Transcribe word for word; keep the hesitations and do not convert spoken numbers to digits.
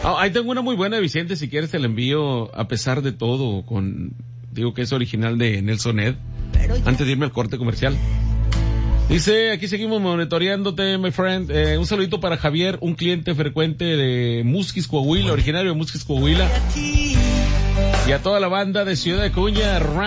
Oh, ahí tengo una muy buena, Vicente, si quieres te la envío a pesar de todo, con, digo que es original de Nelson Ed, antes de irme al corte comercial. Dice, aquí seguimos monitoreándote, my friend. Eh, un saludito para Javier, un cliente frecuente de Musquis, Coahuila, originario de Musquis, Coahuila. Y a toda la banda de Ciudad de Acuña.